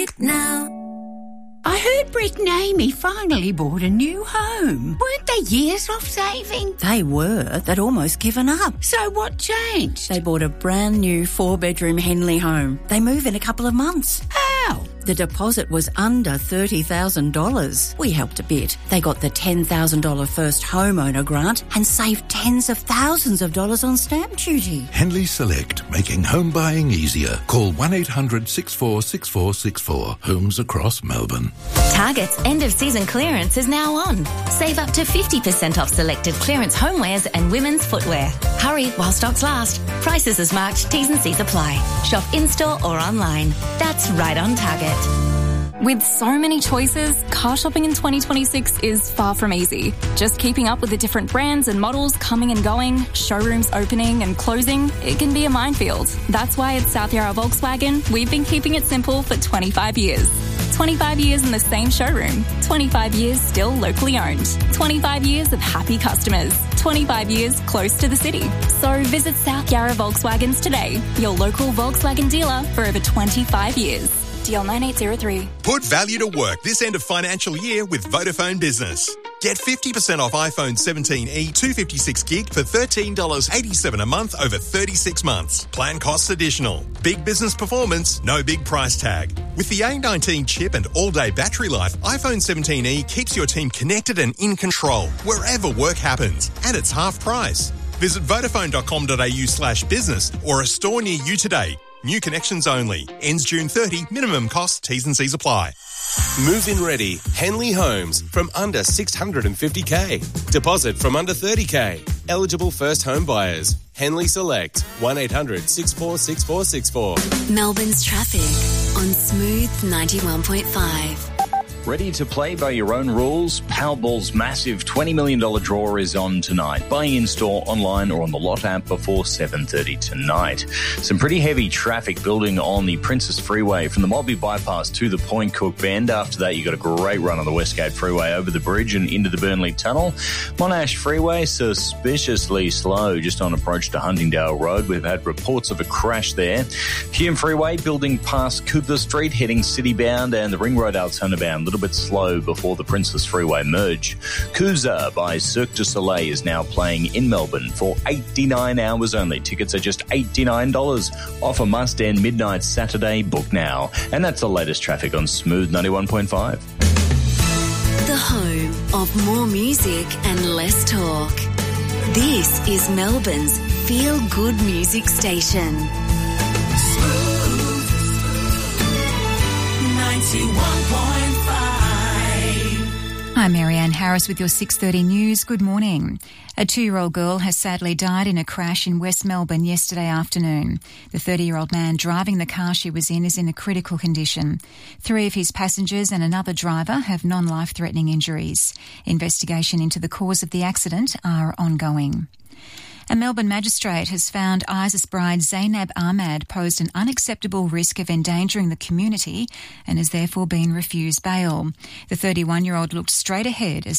Now. I heard Britt and Amy finally bought a new home. Weren't they years off saving? They were. They'd almost given up. So what changed? They bought a brand new 4-bedroom Henley home. They move in a couple of months. How? The deposit was under $30,000. We helped a bit. They got the $10,000 first homeowner grant and saved tens of thousands of dollars on stamp duty. Henley Select, making home buying easier. Call 1-800-646464. Homes across Melbourne. Target's end-of-season clearance is now on. Save up to 50% off selected clearance homewares and women's footwear. Hurry while stocks last. Prices as marked. T's and C's apply. Shop in-store or online. That's right on Target. With so many choices, car shopping in 2026 is far from easy. Just keeping up with the different brands and models coming and going, showrooms opening and closing, it can be a minefield. That's why at South Yarra Volkswagen, we've been keeping it simple for 25 years. 25 years in the same showroom. 25 years still locally owned. 25 years of happy customers. 25 years close to the city. So visit South Yarra Volkswagens today, your local Volkswagen dealer for over 25 years. DL 9803. Put value to work this end of financial year with Vodafone Business. Get 50% off iPhone 17e 256 gig for $13.87 a month over 36 months. Plan costs additional. Big business performance, no big price tag. With the A19 chip and all-day battery life, iPhone 17e keeps your team connected and in control wherever work happens. And it's half price. Visit vodafone.com.au/business or a store near you today. New connections only. Ends June 30. Minimum cost. T's and C's apply. Move-in ready. Henley Homes from under $650K. Deposit from under $30K. Eligible first home buyers. Henley Select. 1-800-646464. Melbourne's traffic on Smooth 91.5. Ready to play by your own rules? Powerball's massive $20 million draw is on tonight. Buy in-store, online or on the Lot app before 7:30 tonight. Some pretty heavy traffic building on the Princess Freeway from the Mulby Bypass to the Point Cook Bend. After that, you got a great run on the Westgate Freeway over the bridge and into the Burnley Tunnel. Monash Freeway, suspiciously slow just on approach to Huntingdale Road. We've had reports of a crash there. Hume Freeway building past Cooper Street, heading city-bound, and the Ring Road Altona-bound. A little bit slow before the Princess Freeway merge. Coosa by Cirque du Soleil is now playing in Melbourne for 89 hours only. Tickets are just $89. Offer must end midnight Saturday. Book now. And that's the latest traffic on Smooth 91.5. The home of more music and less talk. This is Melbourne's feel-good music station. Smooth 91.5. I'm Marianne Harris with your 6:30 news. Good morning. A 2-year-old girl has sadly died in a crash in West Melbourne yesterday afternoon. The 30-year-old man driving the car she was in is in a critical condition. 3 of his passengers and another driver have non-life-threatening injuries. Investigation into the cause of the accident are ongoing. A Melbourne magistrate has found ISIS bride Zainab Ahmad posed an unacceptable risk of endangering the community and has therefore been refused bail. The 31-year-old looked straight ahead as